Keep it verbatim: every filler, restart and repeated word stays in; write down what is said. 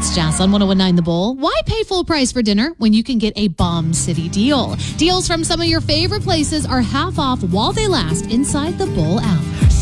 It's Jess on one oh one point nine The Bull. Why pay full price for dinner when you can get a bomb city deal? Deals from some of your favorite places are half off while they last inside the Bull app.